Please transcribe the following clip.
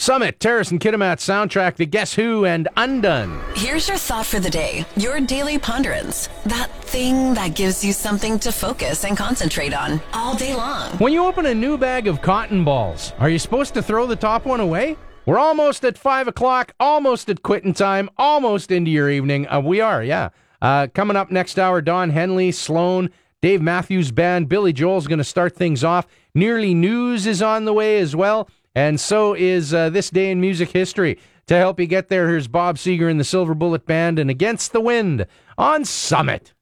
Summit, Terrace and Kitimat soundtrack to Guess Who and Undone. Here's your thought for the day, your daily ponderance. That thing that gives you something to focus and concentrate on all day long. When you open a new bag of cotton balls, are you supposed to throw the top one away? We're almost at 5 o'clock, almost at quitting time, almost into your evening. We are, yeah. Coming up next hour, Don Henley, Sloan, Dave Matthews Band, Billy Joel's going to start things off. Nearly News is on the way as well. And so is This Day in Music History. To help you get there, here's Bob Seger and the Silver Bullet Band and Against the Wind on Summit.